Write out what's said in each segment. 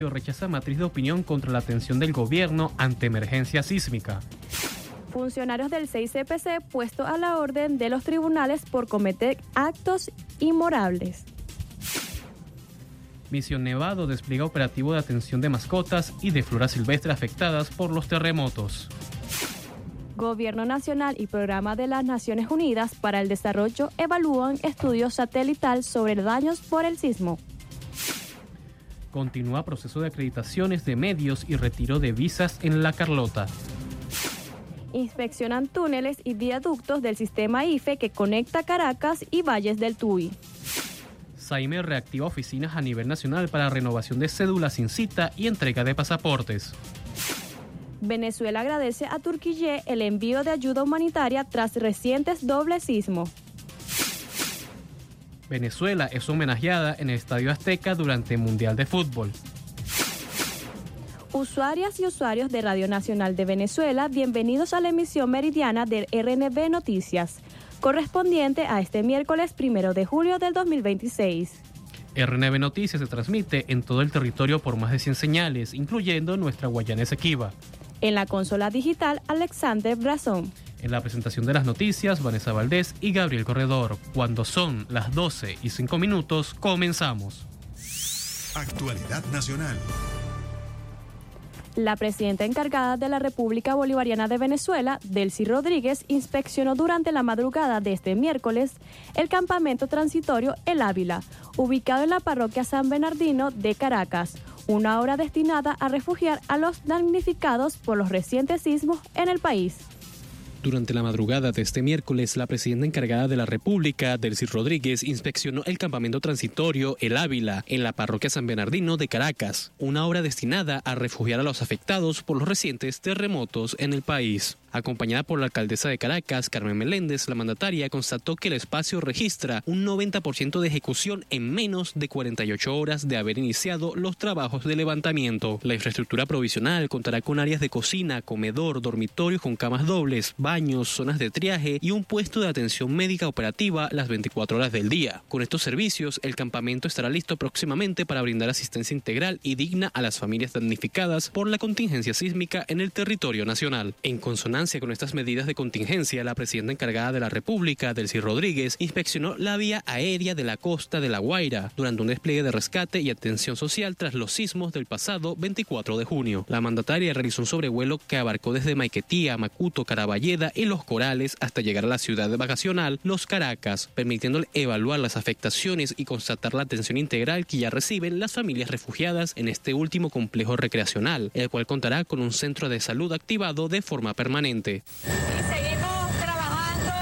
Rechaza matriz de opinión contra la atención del gobierno ante emergencia sísmica. Funcionarios del 6CPC puesto a la orden de los tribunales por cometer actos inmorables. Misión Nevado despliega operativo de atención de mascotas y de flora silvestre afectadas por los terremotos. Gobierno Nacional y Programa de las Naciones Unidas para el Desarrollo evalúan estudios satelital sobre daños por el sismo. Continúa proceso de acreditaciones de medios y retiro de visas en La Carlota. Inspeccionan túneles y viaductos del sistema IFE que conecta Caracas y Valles del Tuy. SAIME reactiva oficinas a nivel nacional para renovación de cédulas sin cita y entrega de pasaportes. Venezuela agradece a Turquía el envío de ayuda humanitaria tras recientes dobles sismos. Venezuela es homenajeada en el Estadio Azteca durante el Mundial de Fútbol. Usuarias y usuarios de Radio Nacional de Venezuela, bienvenidos a la emisión meridiana del RNB Noticias, correspondiente a este miércoles 1 de julio del 2026. RNB Noticias se transmite en todo el territorio por más de 100 señales, incluyendo nuestra Guayana Esequiba. En la consola digital, Alexander Brazón. En la presentación de las noticias, Vanessa Valdés y Gabriel Corredor. Cuando son las 12:05, comenzamos. Actualidad nacional. La presidenta encargada de la República Bolivariana de Venezuela, Delcy Rodríguez, inspeccionó durante la madrugada de este miércoles el campamento transitorio El Ávila, ubicado en la parroquia San Bernardino de Caracas, una obra destinada a refugiar a los damnificados por los recientes sismos en el país. Durante la madrugada de este miércoles, la presidenta encargada de la República, Delcy Rodríguez, inspeccionó el campamento transitorio El Ávila, en la parroquia San Bernardino de Caracas, una obra destinada a refugiar a los afectados por los recientes terremotos en el país. Acompañada por la alcaldesa de Caracas, Carmen Meléndez, la mandataria constató que el espacio registra un 90% de ejecución en menos de 48 horas de haber iniciado los trabajos de levantamiento. La infraestructura provisional contará con áreas de cocina, comedor, dormitorios con camas dobles, baños, zonas de triaje y un puesto de atención médica operativa las 24 horas del día. Con estos servicios, el campamento estará listo próximamente para brindar asistencia integral y digna a las familias damnificadas por la contingencia sísmica en el territorio nacional. En consonancia con estas medidas de contingencia, la presidenta encargada de la República, Delcy Rodríguez, inspeccionó la vía aérea de la costa de La Guaira durante un despliegue de rescate y atención social tras los sismos del pasado 24 de junio. La mandataria realizó un sobrevuelo que abarcó desde Maiquetía, Macuto, Caraballeda y Los Corales hasta llegar a la ciudad vacacional Los Caracas, permitiéndole evaluar las afectaciones y constatar la atención integral que ya reciben las familias refugiadas en este último complejo recreacional, el cual contará con un centro de salud activado de forma permanente. Y seguimos trabajando.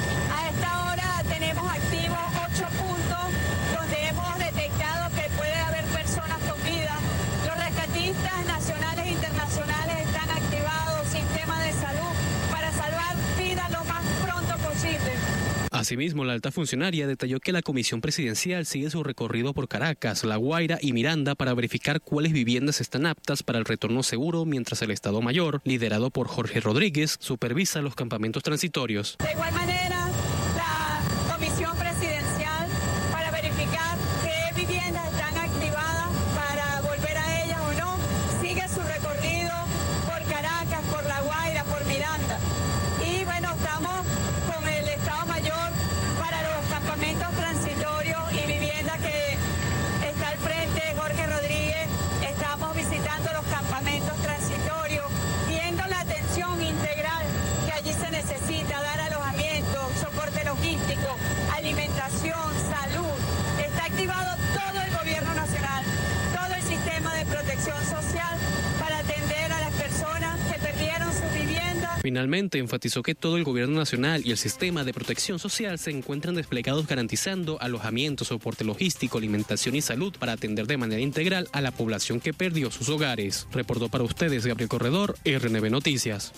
A esta hora tenemos activos 8 puntos donde hemos detectado que puede haber personas con vida. Los rescatistas nacionales e internacionales están activados, sistema de salud, para salvar vidas lo más pronto posible. Asimismo, la alta funcionaria detalló que la comisión presidencial sigue su recorrido por Caracas, La Guaira y Miranda para verificar cuáles viviendas están aptas para el retorno seguro, mientras el Estado Mayor, liderado por Jorge Rodríguez, supervisa los campamentos transitorios. De igual manera, la comisión presidencial para verificar qué viviendas están activadas para volver a ellas o no, sigue su recorrido por Caracas, por La Guaira, por Miranda. Y bueno, estamos con el Estado Mayor para los campamentos transitorios y vivienda que está al frente de Jorge Rodríguez. Estamos visitando los campamentos transitorios, viendo la atención integral que allí se necesita, dar alojamiento, soporte logístico, alimentación, salud. Está activado todo el gobierno nacional, todo el sistema de protección social para atender a las personas que perdieron sus viviendas. Finalmente, enfatizó que todo el gobierno nacional y el sistema de protección social se encuentran desplegados garantizando alojamiento, soporte logístico, alimentación y salud para atender de manera integral a la población que perdió sus hogares. Reportó para ustedes Gabriel Corredor, RNB Noticias.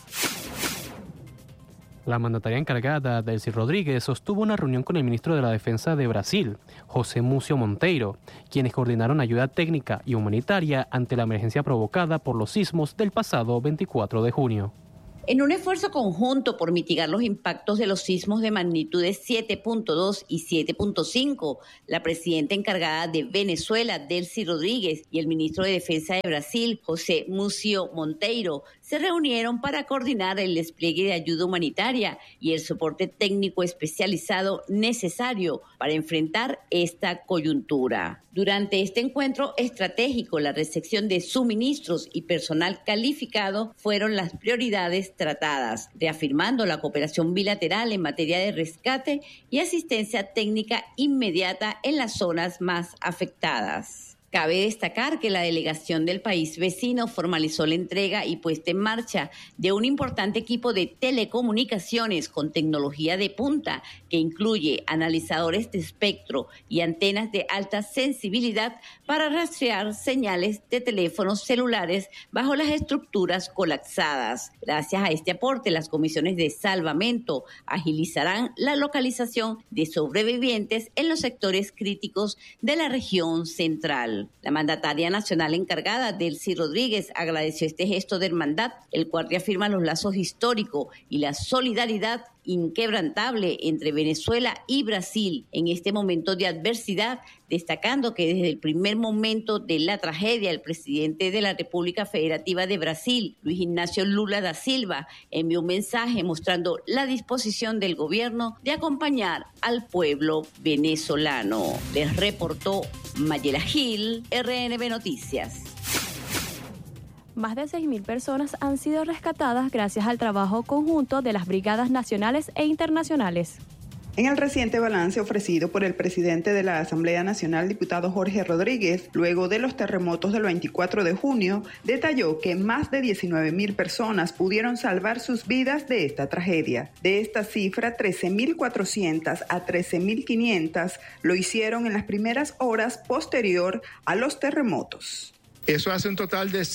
La mandataria encargada, Delcy Rodríguez, sostuvo una reunión con el ministro de la Defensa de Brasil, José Múcio Monteiro, quienes coordinaron ayuda técnica y humanitaria ante la emergencia provocada por los sismos del pasado 24 de junio. En un esfuerzo conjunto por mitigar los impactos de los sismos de magnitudes 7.2 y 7.5, la presidenta encargada de Venezuela, Delcy Rodríguez, y el ministro de Defensa de Brasil, José Múcio Monteiro, se reunieron para coordinar el despliegue de ayuda humanitaria y el soporte técnico especializado necesario para enfrentar esta coyuntura. Durante este encuentro estratégico, la recepción de suministros y personal calificado fueron las prioridades tratadas, reafirmando la cooperación bilateral en materia de rescate y asistencia técnica inmediata en las zonas más afectadas. Cabe destacar que la delegación del país vecino formalizó la entrega y puesta en marcha de un importante equipo de telecomunicaciones con tecnología de punta que incluye analizadores de espectro y antenas de alta sensibilidad para rastrear señales de teléfonos celulares bajo las estructuras colapsadas. Gracias a este aporte, las comisiones de salvamento agilizarán la localización de sobrevivientes en los sectores críticos de la región central. La mandataria nacional encargada, Delcy Rodríguez, agradeció este gesto de hermandad, el cual reafirma los lazos históricos y la solidaridad inquebrantable entre Venezuela y Brasil en este momento de adversidad, destacando que desde el primer momento de la tragedia, el presidente de la República Federativa de Brasil, Luis Ignacio Lula da Silva, envió un mensaje mostrando la disposición del gobierno de acompañar al pueblo venezolano. Les reportó Mayela Gil, RNB Noticias. Más de 6.000 personas han sido rescatadas gracias al trabajo conjunto de las brigadas nacionales e internacionales. En el reciente balance ofrecido por el presidente de la Asamblea Nacional, diputado Jorge Rodríguez, luego de los terremotos del 24 de junio, detalló que más de 19.000 personas pudieron salvar sus vidas de esta tragedia. De esta cifra, 13.400 a 13.500 lo hicieron en las primeras horas posterior a los terremotos. Eso hace un total de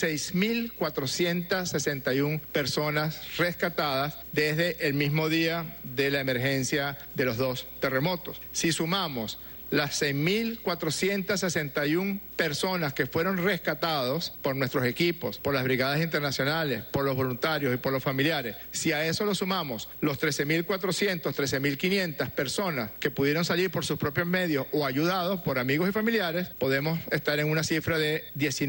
6.461 personas rescatadas desde el mismo día de la emergencia de los dos terremotos. Si sumamos las 6.461 personas que fueron rescatados por nuestros equipos, por las brigadas internacionales, por los voluntarios y por los familiares, si a eso lo sumamos los 13.400, 13.500 personas que pudieron salir por sus propios medios o ayudados por amigos y familiares, podemos estar en una cifra de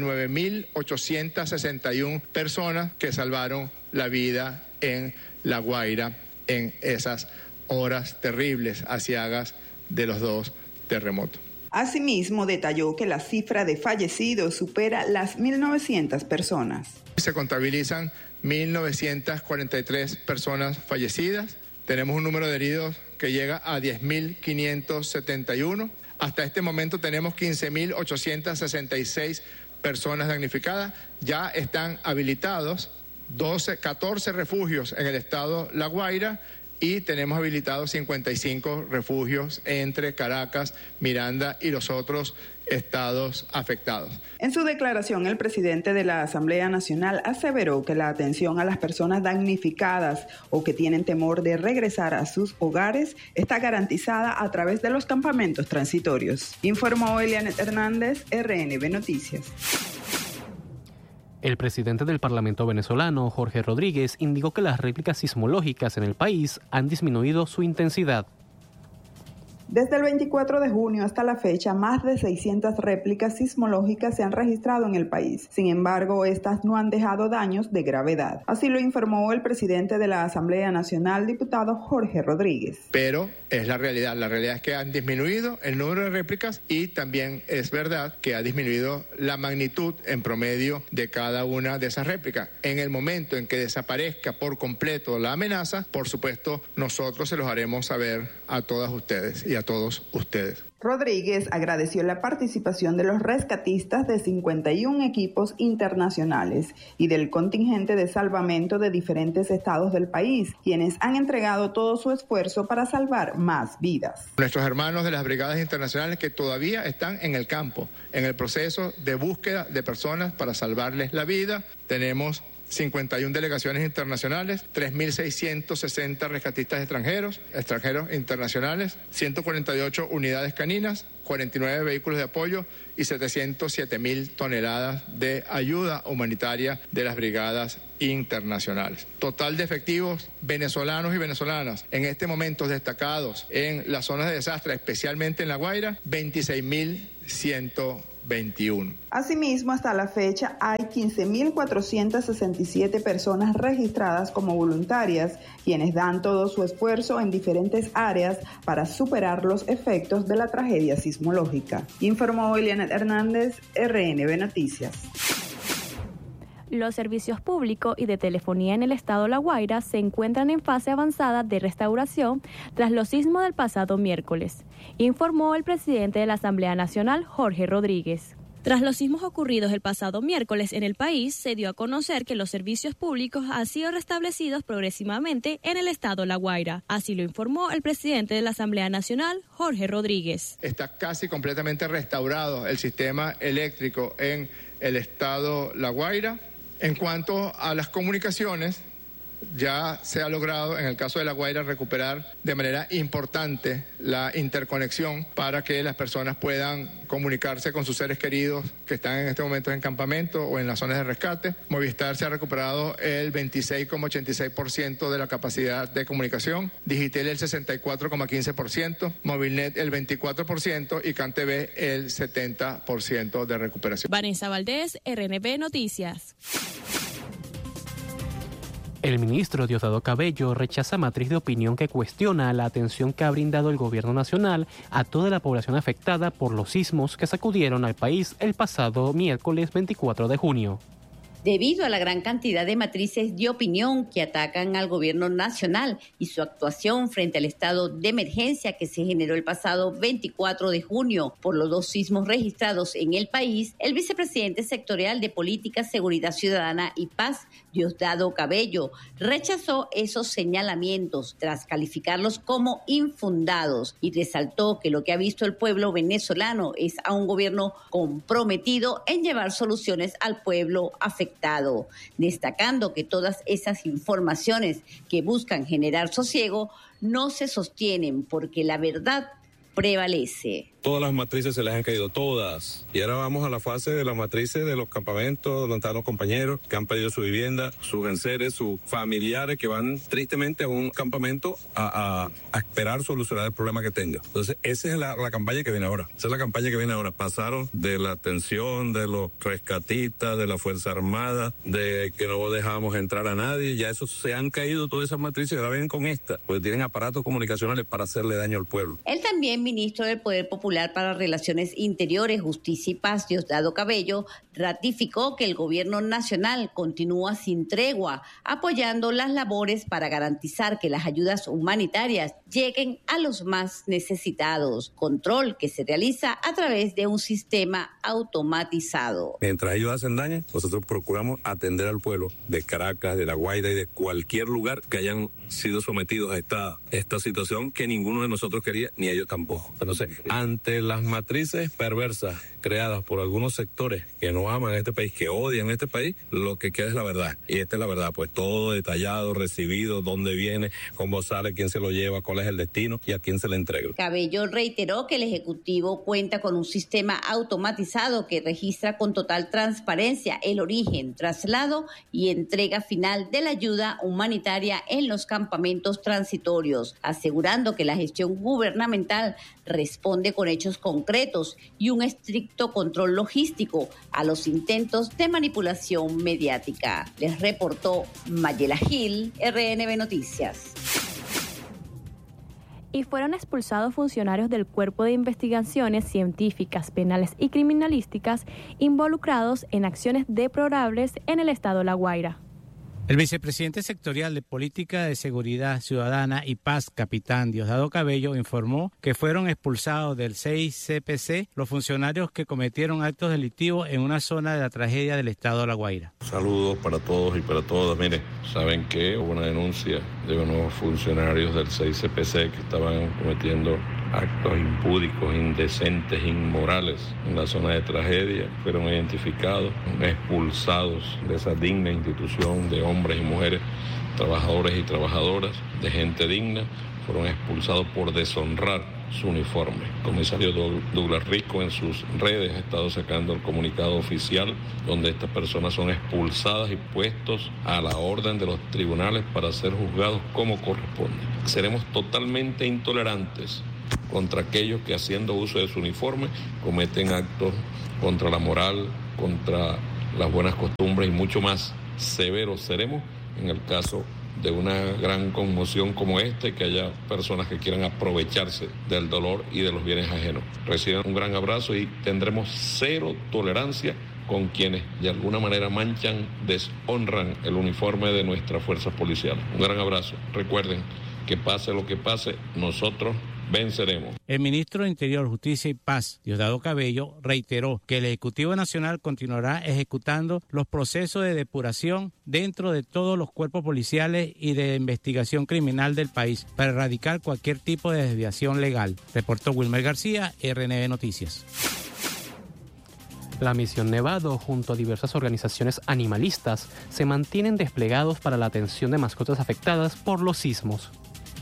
19.861 personas que salvaron la vida en La Guaira en esas horas terribles, aciagas de los dos terremoto. Asimismo, detalló que la cifra de fallecidos supera las 1.900 personas. Se contabilizan 1.943 personas fallecidas. Tenemos un número de heridos que llega a 10.571. Hasta este momento tenemos 15.866 personas damnificadas. Ya están habilitados 14 refugios en el estado La Guaira, y tenemos habilitados 55 refugios entre Caracas, Miranda y los otros estados afectados. En su declaración, el presidente de la Asamblea Nacional aseveró que la atención a las personas damnificadas o que tienen temor de regresar a sus hogares está garantizada a través de los campamentos transitorios. Informó Elianet Hernández, RNB Noticias. El presidente del Parlamento venezolano, Jorge Rodríguez, indicó que las réplicas sismológicas en el país han disminuido su intensidad. Desde el 24 de junio hasta la fecha, más de 600 réplicas sismológicas se han registrado en el país. Sin embargo, estas no han dejado daños de gravedad. Así lo informó el presidente de la Asamblea Nacional, diputado Jorge Rodríguez. Pero es la realidad. La realidad es que han disminuido el número de réplicas y también es verdad que ha disminuido la magnitud en promedio de cada una de esas réplicas. En el momento en que desaparezca por completo la amenaza, por supuesto, nosotros se los haremos saber a todas ustedes y a todos ustedes. Rodríguez agradeció la participación de los rescatistas de 51 equipos internacionales y del contingente de salvamento de diferentes estados del país, quienes han entregado todo su esfuerzo para salvar más vidas. Nuestros hermanos de las brigadas internacionales que todavía están en el campo, en el proceso de búsqueda de personas para salvarles la vida. Tenemos 51 delegaciones internacionales, 3.660 rescatistas extranjeros internacionales, 148 unidades caninas, 49 vehículos de apoyo y 707.000 toneladas de ayuda humanitaria de las brigadas internacionales. Total de efectivos venezolanos y venezolanas en este momento destacados en las zonas de desastre, especialmente en La Guaira, 26.121. Asimismo, hasta la fecha hay 15.467 personas registradas como voluntarias, quienes dan todo su esfuerzo en diferentes áreas para superar los efectos de la tragedia sismológica. Informó Elianet Hernández, RNB Noticias. Los servicios públicos y de telefonía en el estado La Guaira se encuentran en fase avanzada de restauración tras los sismos del pasado miércoles, informó el presidente de la Asamblea Nacional, Jorge Rodríguez. Tras los sismos ocurridos el pasado miércoles en el país, se dio a conocer que los servicios públicos han sido restablecidos progresivamente en el estado La Guaira. Así lo informó el presidente de la Asamblea Nacional, Jorge Rodríguez. Está casi completamente restaurado el sistema eléctrico en el estado La Guaira. En cuanto a las comunicaciones, ya se ha logrado, en el caso de La Guaira, recuperar de manera importante la interconexión para que las personas puedan comunicarse con sus seres queridos que están en este momento en campamento o en las zonas de rescate. Movistar se ha recuperado el 26,86% de la capacidad de comunicación, Digitel el 64,15%, Movilnet el 24% y CanTV el 70% de recuperación. Vanessa Valdés, RNB Noticias. El ministro Diosdado Cabello rechaza matriz de opinión que cuestiona la atención que ha brindado el gobierno nacional a toda la población afectada por los sismos que sacudieron al país el pasado miércoles 24 de junio. Debido a la gran cantidad de matrices de opinión que atacan al gobierno nacional y su actuación frente al estado de emergencia que se generó el pasado 24 de junio por los 2 sismos registrados en el país, el vicepresidente sectorial de Política, Seguridad Ciudadana y Paz, Diosdado Cabello, rechazó esos señalamientos tras calificarlos como infundados y resaltó que lo que ha visto el pueblo venezolano es a un gobierno comprometido en llevar soluciones al pueblo afectado, destacando que todas esas informaciones que buscan generar sosiego no se sostienen porque la verdad prevalece. Todas las matrices se les han caído, todas. Y ahora vamos a la fase de las matrices de los campamentos, donde están los compañeros que han perdido su vivienda, sus enseres, sus familiares que van tristemente a un campamento a esperar solucionar el problema que tenga. Entonces, esa es la campaña que viene ahora. Esa es la campaña que viene ahora. Pasaron de la atención de los rescatistas, de la Fuerza Armada, de que no dejamos entrar a nadie. Ya eso se han caído todas esas matrices y ahora vienen con esta, porque tienen aparatos comunicacionales para hacerle daño al pueblo. Él también, ministro del Poder Popular para Relaciones Interiores, Justicia y Paz, Diosdado Cabello, ratificó que el gobierno nacional continúa sin tregua, apoyando las labores para garantizar que las ayudas humanitarias lleguen a los más necesitados, control que se realiza a través de un sistema automatizado. Mientras ellos hacen daño, nosotros procuramos atender al pueblo de Caracas, de La Guaira y de cualquier lugar que hayan sido sometidos a esta situación que ninguno de nosotros quería, ni ellos tampoco. Entonces, ante las matrices perversas creadas por algunos sectores que no aman a este país, que odian este país, lo que queda es la verdad. Y esta es la verdad, pues todo detallado, recibido, dónde viene, cómo sale, quién se lo lleva, cuál es el destino y a quién se le entrega. Cabello reiteró que el Ejecutivo cuenta con un sistema automatizado que registra con total transparencia el origen, traslado y entrega final de la ayuda humanitaria en los campamentos transitorios, asegurando que la gestión gubernamental responde con hechos concretos y un estricto control logístico a los intentos de manipulación mediática. Les reportó Mayela Gil, RNB Noticias. Y fueron expulsados funcionarios del Cuerpo de Investigaciones Científicas, Penales y Criminalísticas involucrados en acciones deplorables en el estado La Guaira. El vicepresidente sectorial de Política de Seguridad Ciudadana y Paz, capitán Diosdado Cabello, informó que fueron expulsados del 6CPC los funcionarios que cometieron actos delictivos en una zona de la tragedia del estado de La Guaira. Saludos para todos y para todas. Mire, saben que hubo una denuncia de unos funcionarios del 6CPC que estaban cometiendo actos impúdicos, indecentes, inmorales en la zona de tragedia. Fueron identificados, expulsados de esa digna institución de hombres y mujeres, trabajadores y trabajadoras, de gente digna. Fueron expulsados por deshonrar su uniforme. El comisario Douglas Rico en sus redes ha estado sacando el comunicado oficial donde estas personas son expulsadas y puestos a la orden de los tribunales para ser juzgados como corresponde. Seremos totalmente intolerantes contra aquellos que, haciendo uso de su uniforme, cometen actos contra la moral, contra las buenas costumbres y mucho más severos seremos en el caso de una gran conmoción como esta, que haya personas que quieran aprovecharse del dolor y de los bienes ajenos. Reciban un gran abrazo y tendremos cero tolerancia con quienes de alguna manera manchan, deshonran el uniforme de nuestras fuerzas policiales. Un gran abrazo. Recuerden que pase lo que pase, nosotros venceremos. El ministro de Interior, Justicia y Paz, Diosdado Cabello, reiteró que el Ejecutivo Nacional continuará ejecutando los procesos de depuración dentro de todos los cuerpos policiales y de investigación criminal del país para erradicar cualquier tipo de desviación legal. Reportó Wilmer García, RNB Noticias. La Misión Nevado, junto a diversas organizaciones animalistas, se mantienen desplegados para la atención de mascotas afectadas por los sismos.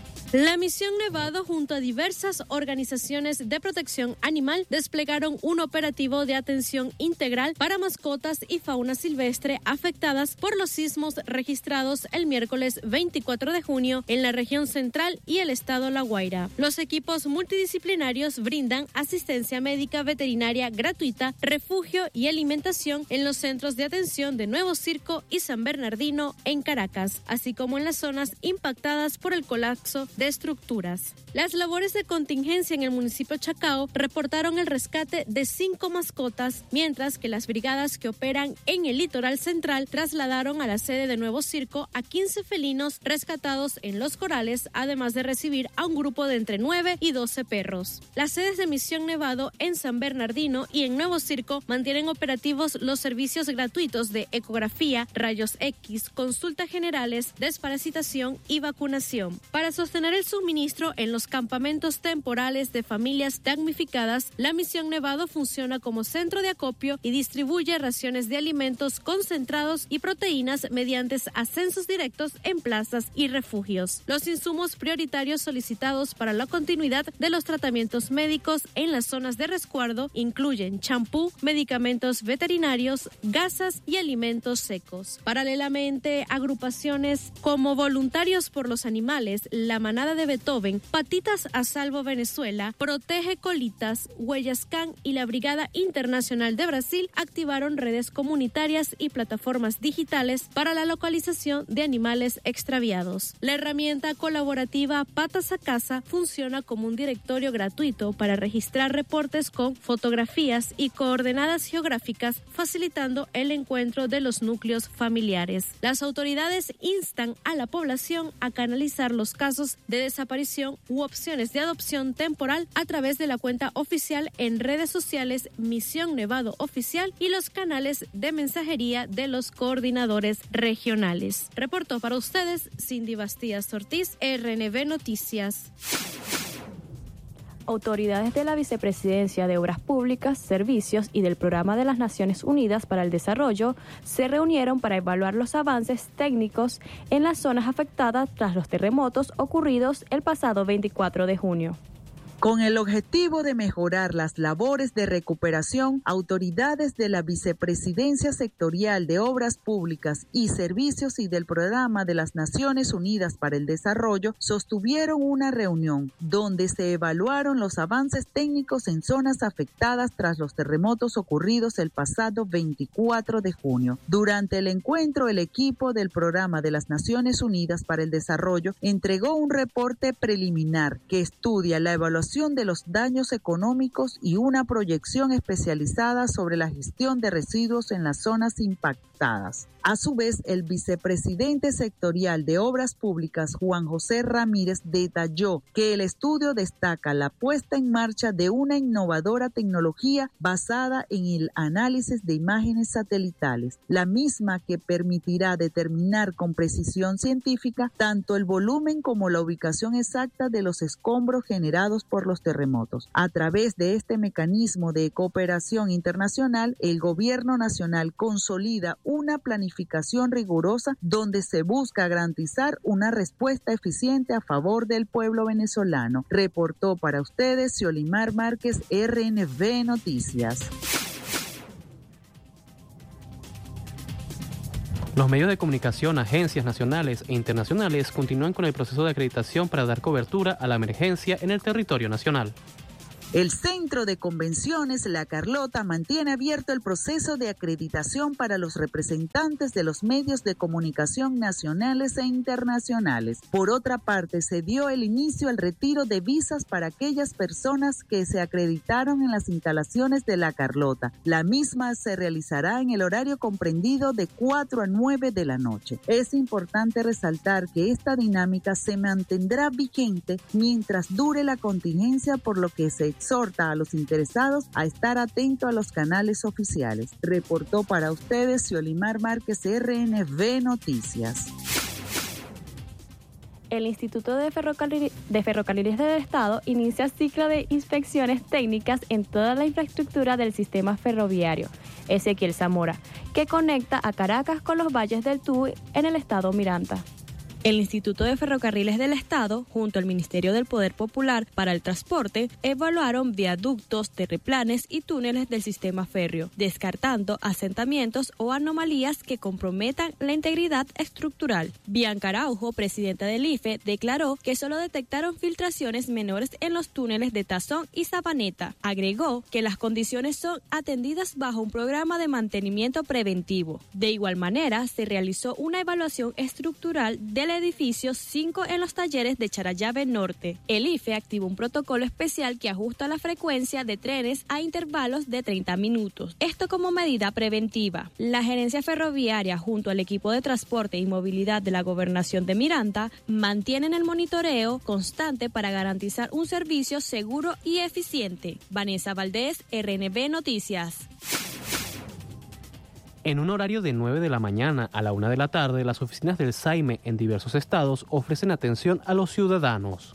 La Misión Nevado, junto a diversas organizaciones de protección animal, desplegaron un operativo de atención integral para mascotas y fauna silvestre afectadas por los sismos registrados el miércoles 24 de junio en la región central y el estado La Guaira. Los equipos multidisciplinarios brindan asistencia médica veterinaria gratuita, refugio y alimentación en los centros de atención de Nuevo Circo y San Bernardino en Caracas, así como en las zonas impactadas por el colapso de estructuras. Las labores de contingencia en el municipio Chacao reportaron el rescate de 5 mascotas, mientras que las brigadas que operan en el litoral central trasladaron a la sede de Nuevo Circo a 15 felinos rescatados en Los Corales, además de recibir a un grupo de entre 9 y 12 perros. Las sedes de Misión Nevado en San Bernardino y en Nuevo Circo mantienen operativos los servicios gratuitos de ecografía, rayos X, consultas generales, desparasitación y vacunación. Para sostener el suministro en los campamentos temporales de familias damnificadas, la Misión Nevado funciona como centro de acopio y distribuye raciones de alimentos concentrados y proteínas mediante ascensos directos en plazas y refugios. Los insumos prioritarios solicitados para la continuidad de los tratamientos médicos en las zonas de resguardo incluyen champú, medicamentos veterinarios, gasas y alimentos secos. Paralelamente, agrupaciones como Voluntarios por los Animales, La Manada de Beethoven, Patitas a Salvo Venezuela, Protege Colitas, Huellas Can y la Brigada Internacional de Brasil activaron redes comunitarias y plataformas digitales para la localización de animales extraviados. La herramienta colaborativa Patas a Casa funciona como un directorio gratuito para registrar reportes con fotografías y coordenadas geográficas, facilitando el encuentro de los núcleos familiares. Las autoridades instan a la población a canalizar los casos de desaparición u opciones de adopción temporal a través de la cuenta oficial en redes sociales Misión Nevado Oficial y los canales de mensajería de los coordinadores regionales. Reportó para ustedes Cindy Bastías Ortiz, RNB Noticias. Autoridades de la Vicepresidencia de Obras Públicas, Servicios y del Programa de las Naciones Unidas para el Desarrollo se reunieron para evaluar los avances técnicos en las zonas afectadas tras los terremotos ocurridos el pasado 24 de junio. Con el objetivo de mejorar las labores de recuperación, autoridades de la Vicepresidencia Sectorial de Obras Públicas y Servicios y del Programa de las Naciones Unidas para el Desarrollo sostuvieron una reunión donde se evaluaron los avances técnicos en zonas afectadas tras los terremotos ocurridos el pasado 24 de junio. Durante el encuentro, el equipo del Programa de las Naciones Unidas para el Desarrollo entregó un reporte preliminar que estudia la evaluación de los daños económicos y una proyección especializada sobre la gestión de residuos en las zonas impactadas. A su vez, el vicepresidente sectorial de Obras Públicas, Juan José Ramírez, detalló que el estudio destaca la puesta en marcha de una innovadora tecnología basada en el análisis de imágenes satelitales, la misma que permitirá determinar con precisión científica tanto el volumen como la ubicación exacta de los escombros generados por los terremotos. A través de este mecanismo de cooperación internacional, el gobierno nacional consolida una planificación rigurosa donde se busca garantizar una respuesta eficiente a favor del pueblo venezolano. Reportó para ustedes Xiolimar Márquez, RNB Noticias. Los medios de comunicación, agencias nacionales e internacionales continúan con el proceso de acreditación para dar cobertura a la emergencia en el territorio nacional. El Centro de Convenciones La Carlota mantiene abierto el proceso de acreditación para los representantes de los medios de comunicación nacionales e internacionales. Por otra parte, se dio el inicio al retiro de visas para aquellas personas que se acreditaron en las instalaciones de La Carlota. La misma se realizará en el horario comprendido de 4 a 9 de la noche. Es importante resaltar que esta dinámica se mantendrá vigente mientras dure la contingencia, por lo que se exhorta a los interesados a estar atentos a los canales oficiales. Reportó para ustedes Xiolimar Márquez, RNB Noticias. El Instituto de Ferrocarriles del Estado inicia ciclo de inspecciones técnicas en toda la infraestructura del sistema ferroviario Ezequiel Zamora, que conecta a Caracas con los valles del Tuy en el estado Miranda. El Instituto de Ferrocarriles del Estado, junto al Ministerio del Poder Popular para el Transporte, evaluaron viaductos, terraplanes y túneles del sistema férreo, descartando asentamientos o anomalías que comprometan la integridad estructural. Bianca Araujo, presidenta del IFE, declaró que solo detectaron filtraciones menores en los túneles de Tazón y Sabaneta. Agregó que las condiciones son atendidas bajo un programa de mantenimiento preventivo. De igual manera, se realizó una evaluación estructural del edificio 5 en los talleres de Charallave Norte. El IFE activó un protocolo especial que ajusta la frecuencia de trenes a intervalos de 30 minutos. Esto como medida preventiva. La gerencia ferroviaria, junto al equipo de transporte y movilidad de la Gobernación de Miranda, mantienen el monitoreo constante para garantizar un servicio seguro y eficiente. Vanessa Valdés, RNB Noticias. En un horario de 9 de la mañana a la 1 de la tarde, las oficinas del SAIME en diversos estados ofrecen atención a los ciudadanos.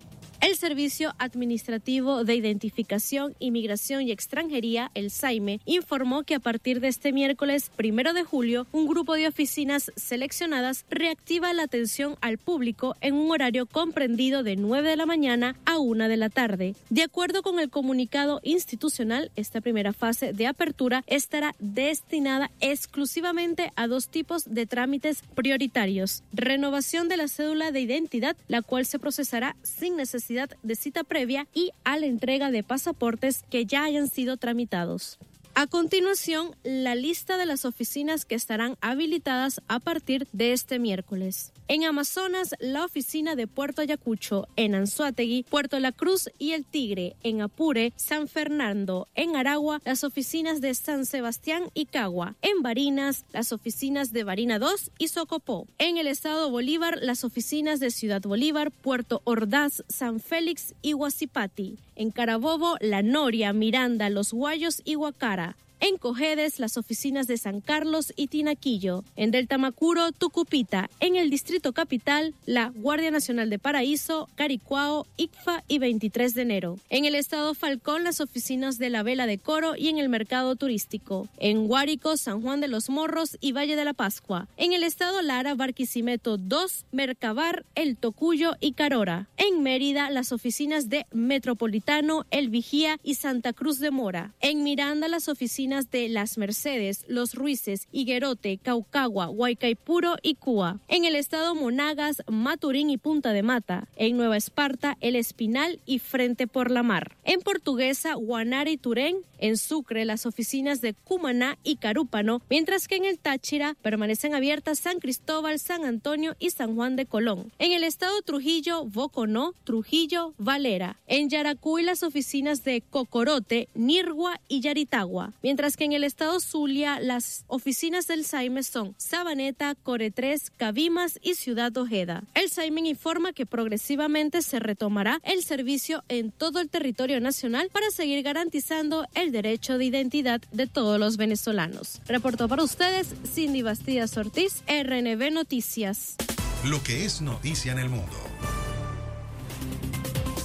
El Servicio Administrativo de Identificación, Inmigración y Extranjería, el SAIME, informó que a partir de este miércoles 1 de julio, un grupo de oficinas seleccionadas reactiva la atención al público en un horario comprendido de 9 de la mañana a 1 de la tarde. De acuerdo con el comunicado institucional, esta primera fase de apertura estará destinada exclusivamente a 2 tipos de trámites prioritarios: renovación de la cédula de identidad, la cual se procesará sin necesidad de cita previa, y a la entrega de pasaportes que ya hayan sido tramitados. A continuación, la lista de las oficinas que estarán habilitadas a partir de este miércoles. En Amazonas, la oficina de Puerto Ayacucho; en Anzoátegui, Puerto La Cruz y El Tigre; en Apure, San Fernando; en Aragua, las oficinas de San Sebastián y Cagua; en Barinas, las oficinas de Barina 2 y Socopó; en el estado Bolívar, las oficinas de Ciudad Bolívar, Puerto Ordaz, San Félix y Huacipati; en Carabobo, La Noria, Miranda, Los Guayos y Guacara; en Cojedes, las oficinas de San Carlos y Tinaquillo; en Delta Macuro, Tucupita; en el Distrito Capital, la Guardia Nacional de Paraíso, Caricuao, Icfa y 23 de enero; en el estado Falcón, las oficinas de La Vela de Coro y en el Mercado Turístico; en Guárico, San Juan de los Morros y Valle de la Pascua; en el estado Lara, Barquisimeto 2, Mercabar, El Tocuyo y Carora; en Mérida, las oficinas de Metropolitano, El Vigía y Santa Cruz de Mora; en Miranda, las oficinas de Las Mercedes, Los Ruices, Higuerote, Caucagua, Huaycaipuro y Cúa; en el estado Monagas, Maturín y Punta de Mata; en Nueva Esparta, El Espinal y Frente por la Mar; en Portuguesa, Guanare y Turén; en Sucre, las oficinas de Cumaná y Carúpano, mientras que en el Táchira permanecen abiertas San Cristóbal, San Antonio y San Juan de Colón; en el estado Trujillo, Boconó, Trujillo, Valera; en Yaracuy, las oficinas de Cocorote, Nirgua y Yaritagua, mientras que en el estado Zulia, las oficinas del SAIME son Sabaneta, Coretrés, Cabimas y Ciudad Ojeda. El SAIME informa que progresivamente se retomará el servicio en todo el territorio nacional para seguir garantizando el derecho de identidad de todos los venezolanos. Reportó para ustedes Cindy Bastidas Ortiz, RNB Noticias. Lo que es noticia en el mundo.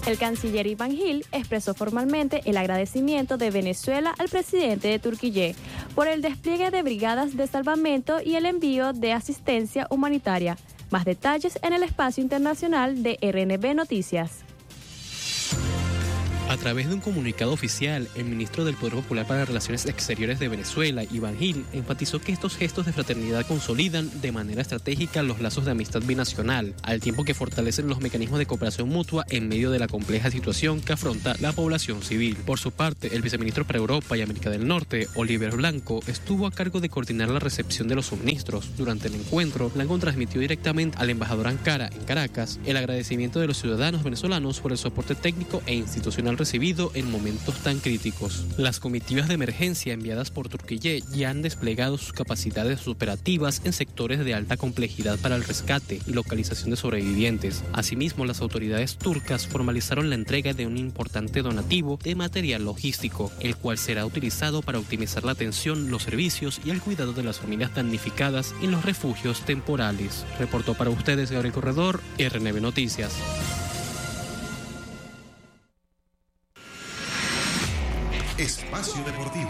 El canciller Iván Gil expresó formalmente el agradecimiento de Venezuela al presidente de Turquía por el despliegue de brigadas de salvamento y el envío de asistencia humanitaria. Más detalles en el espacio internacional de RNB Noticias. A través de un comunicado oficial, el ministro del Poder Popular para las Relaciones Exteriores de Venezuela, Iván Gil, enfatizó que estos gestos de fraternidad consolidan de manera estratégica los lazos de amistad binacional, al tiempo que fortalecen los mecanismos de cooperación mutua en medio de la compleja situación que afronta la población civil. Por su parte, el viceministro para Europa y América del Norte, Oliver Blanco, estuvo a cargo de coordinar la recepción de los suministros. Durante el encuentro, Blanco transmitió directamente al embajador Ankara en Caracas el agradecimiento de los ciudadanos venezolanos por el soporte técnico e institucional recibido en momentos tan críticos. Las comitivas de emergencia enviadas por Turquía ya han desplegado sus capacidades operativas en sectores de alta complejidad para el rescate y localización de sobrevivientes. Asimismo, las autoridades turcas formalizaron la entrega de un importante donativo de material logístico, el cual será utilizado para optimizar la atención, los servicios y el cuidado de las familias damnificadas en los refugios temporales. Reportó para ustedes Gabriel Corredor, RNB Noticias. Espacio Deportivo.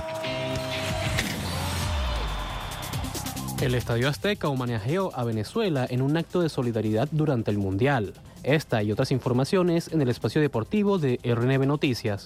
El Estadio Azteca homenajeó a Venezuela en un acto de solidaridad durante el Mundial. Esta y otras informaciones en el Espacio Deportivo de RNB Noticias.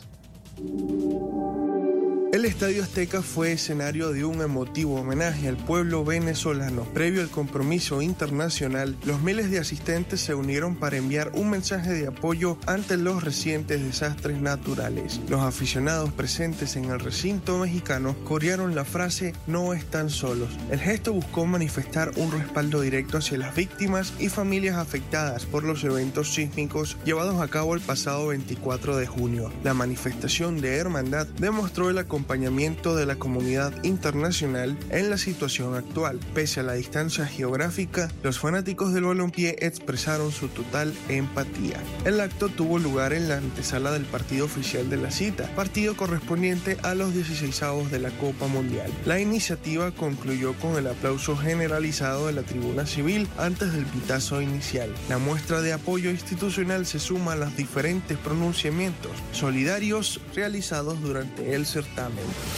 El Estadio Azteca fue escenario de un emotivo homenaje al pueblo venezolano. Previo al compromiso internacional, los miles de asistentes se unieron para enviar un mensaje de apoyo ante los recientes desastres naturales. Los aficionados presentes en el recinto mexicano corearon la frase "no están solos". El gesto buscó manifestar un respaldo directo hacia las víctimas y familias afectadas por los eventos sísmicos llevados a cabo el pasado 24 de junio. La manifestación de hermandad demostró el acompañamiento de la comunidad internacional en la situación actual. Pese a la distancia geográfica, los fanáticos del balompié expresaron su total empatía. El acto tuvo lugar en la antesala del partido oficial de la cita, partido correspondiente a los 16avos de la Copa Mundial. La iniciativa concluyó con el aplauso generalizado de la tribuna civil antes del pitazo inicial. La muestra de apoyo institucional se suma a los diferentes pronunciamientos solidarios realizados durante el certamen.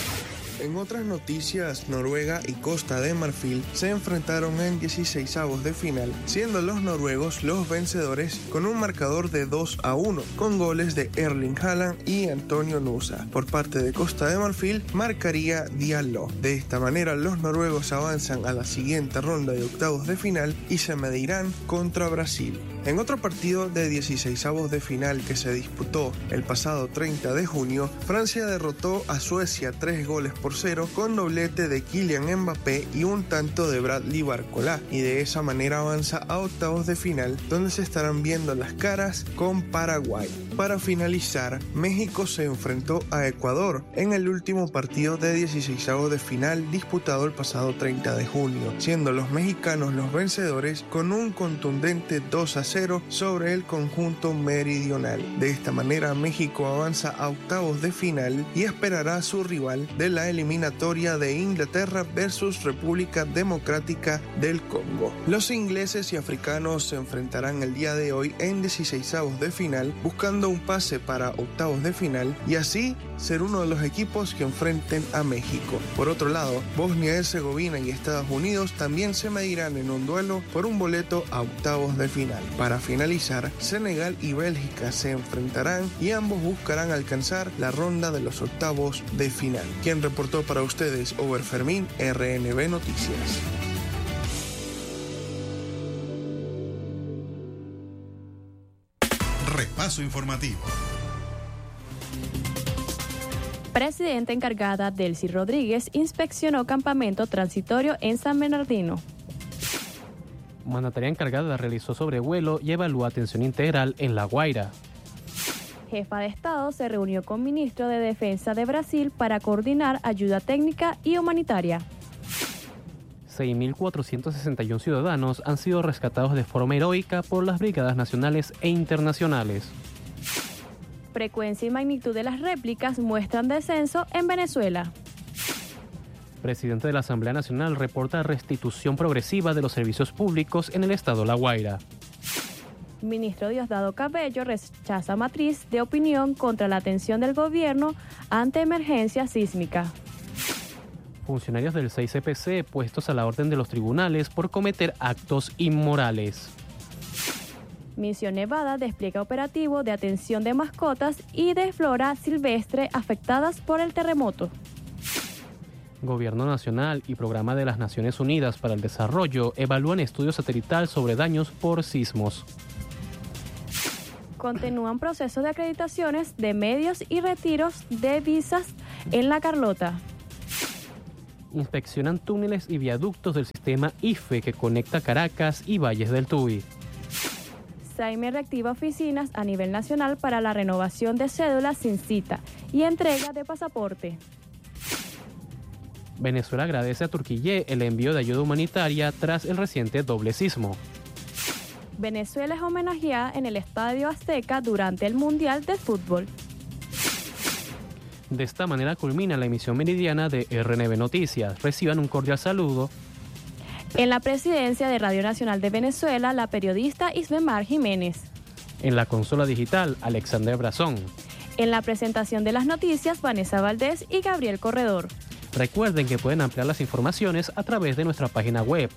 En otras noticias, Noruega y Costa de Marfil se enfrentaron en 16avos de final, siendo los noruegos los vencedores con un marcador de 2-1, con goles de Erling Haaland y Antonio Nusa. Por parte de Costa de Marfil, marcaría Diallo. De esta manera, los noruegos avanzan a la siguiente ronda de octavos de final y se medirán contra Brasil. En otro partido de 16avos de final que se disputó el pasado 30 de junio, Francia derrotó a Suecia 3-0 con doblete de Kylian Mbappé y un tanto de Bradley Barcola, y de esa manera avanza a octavos de final, donde se estarán viendo las caras con Paraguay. Para finalizar, México se enfrentó a Ecuador en el último partido de 16avos de final disputado el pasado 30 de junio, siendo los mexicanos los vencedores con un contundente 2-0 sobre el conjunto meridional. De esta manera, México avanza a octavos de final y esperará a su rival de la eliminatoria de Inglaterra versus República Democrática del Congo. Los ingleses y africanos se enfrentarán el día de hoy en 16avos de final, buscando un pase para octavos de final y así ser uno de los equipos que enfrenten a México. Por otro lado, Bosnia-Herzegovina y Estados Unidos también se medirán en un duelo por un boleto a octavos de final. Para finalizar, Senegal y Bélgica se enfrentarán y ambos buscarán alcanzar la ronda de los octavos de final. Quien reportó para ustedes, Over Fermín, RNB Noticias. Repaso informativo. Presidenta encargada Delcy Rodríguez inspeccionó campamento transitorio en San Bernardino. Mandataria encargada realizó sobrevuelo y evaluó atención integral en La Guaira. Jefa de Estado se reunió con ministro de Defensa de Brasil para coordinar ayuda técnica y humanitaria. 6.461 ciudadanos han sido rescatados de forma heroica por las brigadas nacionales e internacionales. Frecuencia y magnitud de las réplicas muestran descenso en Venezuela. Presidente de la Asamblea Nacional reporta restitución progresiva de los servicios públicos en el estado La Guaira. Ministro Diosdado Cabello rechaza matriz de opinión contra la atención del gobierno ante emergencia sísmica. Funcionarios del 6CPC puestos a la orden de los tribunales por cometer actos inmorales. Misión Nevada despliega operativo de atención de mascotas y de flora silvestre afectadas por el terremoto. Gobierno Nacional y Programa de las Naciones Unidas para el Desarrollo evalúan estudio satelital sobre daños por sismos. Continúan procesos de acreditaciones de medios y retiros de visas en La Carlota. Inspeccionan túneles y viaductos del sistema IFE que conecta Caracas y Valles del Tuy. SAIME reactiva oficinas a nivel nacional para la renovación de cédulas sin cita y entrega de pasaporte. Venezuela agradece a Turquía el envío de ayuda humanitaria tras el reciente doble sismo. Venezuela es homenajeada en el Estadio Azteca durante el Mundial de Fútbol. De esta manera culmina la emisión meridiana de RNB Noticias. Reciban un cordial saludo. En la presidencia de Radio Nacional de Venezuela, la periodista Isbemar Jiménez. En la consola digital, Alexander Brazón. En la presentación de las noticias, Vanessa Valdés y Gabriel Corredor. Recuerden que pueden ampliar las informaciones a través de nuestra página web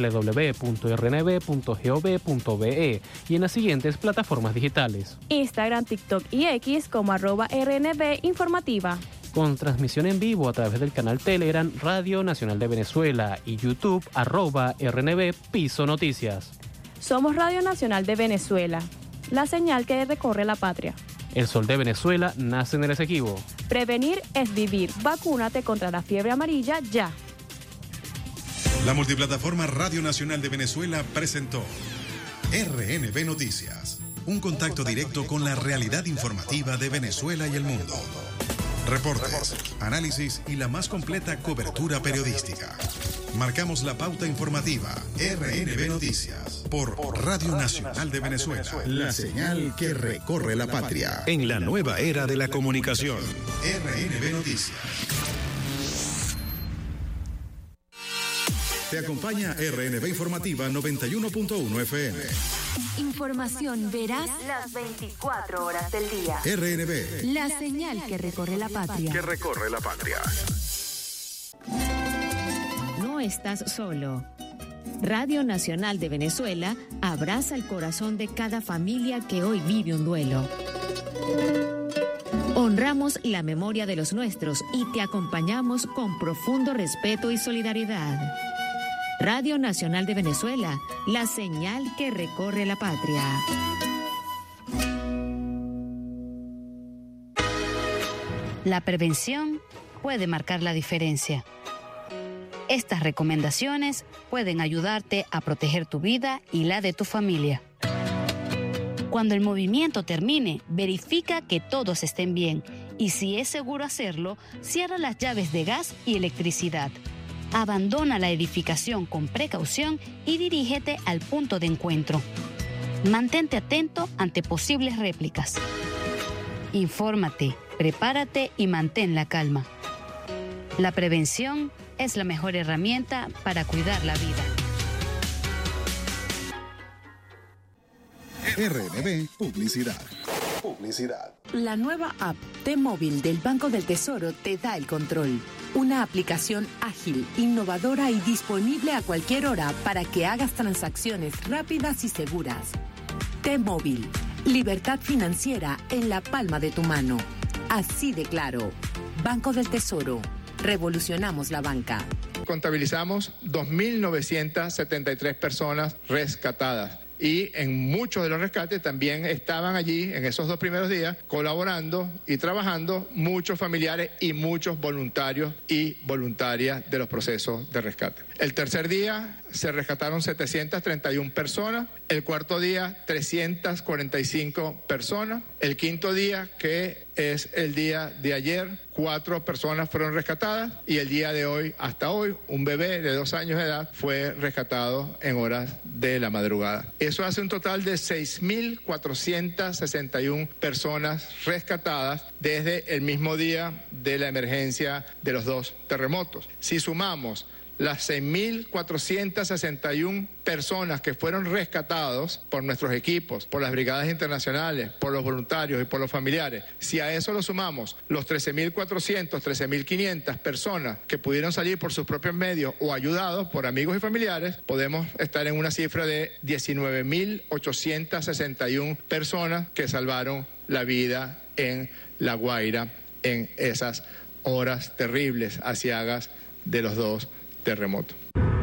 www.rnb.gov.be y en las siguientes plataformas digitales: Instagram, TikTok y X como @RNB Informativa. Con transmisión en vivo a través del canal Telegram Radio Nacional de Venezuela y YouTube @RNB Piso Noticias. Somos Radio Nacional de Venezuela, la señal que recorre la patria. El sol de Venezuela nace en el Esequibo. Prevenir es vivir. Vacúnate contra la fiebre amarilla ya. La multiplataforma Radio Nacional de Venezuela presentó RNB Noticias, un contacto directo con la realidad informativa de Venezuela y el mundo. Reportes, análisis y la más completa cobertura periodística. Marcamos la pauta informativa. RNB Noticias por Radio Nacional de Venezuela. La señal que recorre la patria en la nueva era de la comunicación. RNB Noticias. Te acompaña RNB Informativa 91.1 FM. Información veraz las 24 horas del día. RNB. La señal que recorre la patria. Que recorre la patria. No estás solo. Radio Nacional de Venezuela abraza el corazón de cada familia que hoy vive un duelo. Honramos la memoria de los nuestros y te acompañamos con profundo respeto y solidaridad. Radio Nacional de Venezuela, la señal que recorre la patria. La prevención puede marcar la diferencia. Estas recomendaciones pueden ayudarte a proteger tu vida y la de tu familia. Cuando el movimiento termine, verifica que todos estén bien y si es seguro hacerlo, cierra las llaves de gas y electricidad. Abandona la edificación con precaución y dirígete al punto de encuentro. Mantente atento ante posibles réplicas. Infórmate, prepárate y mantén la calma. La prevención es la mejor herramienta para cuidar la vida. RNB Publicidad. La nueva app T-Móvil del Banco del Tesoro te da el control. Una aplicación ágil, innovadora y disponible a cualquier hora para que hagas transacciones rápidas y seguras. T-Móvil, libertad financiera en la palma de tu mano. Así de claro. Banco del Tesoro. Revolucionamos la banca. Contabilizamos 2.973 personas rescatadas. Y en muchos de los rescates también estaban allí, en esos 2 primeros días, colaborando y trabajando muchos familiares y muchos voluntarios y voluntarias de los procesos de rescate. El tercer día se rescataron 731 personas, el cuarto día 345 personas, el quinto día, que es el día de ayer, 4 personas fueron rescatadas y el día de hoy, hasta hoy, un bebé de 2 años de edad fue rescatado en horas de la madrugada. Eso hace un total de 6.461 personas rescatadas desde el mismo día de la emergencia de los 2 terremotos. Si sumamos las 6.461 personas que fueron rescatados por nuestros equipos, por las brigadas internacionales, por los voluntarios y por los familiares, si a eso lo sumamos los 13.400, 13.500 personas que pudieron salir por sus propios medios o ayudados por amigos y familiares, podemos estar en una cifra de 19.861 personas que salvaron la vida en La Guaira en esas horas terribles, aciagas de los dos terremotos.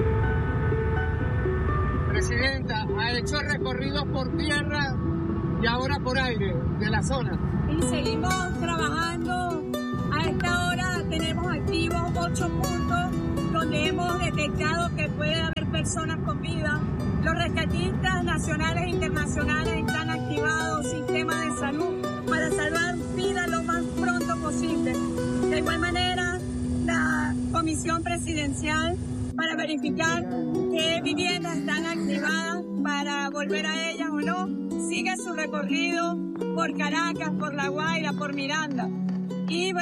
Presidenta, ha hecho recorridos por tierra y ahora por aire de la zona. Y seguimos trabajando. A esta hora tenemos activos 8 puntos donde hemos detectado que puede haber personas con vida. Los rescatistas nacionales e internacionales están activados sistemas de salud para salvar vidas lo más pronto posible. De igual manera, la Comisión Presidencial para verificar qué viviendas están activadas para volver a ellas o no, sigue su recorrido por Caracas, por La Guaira, por Miranda. Y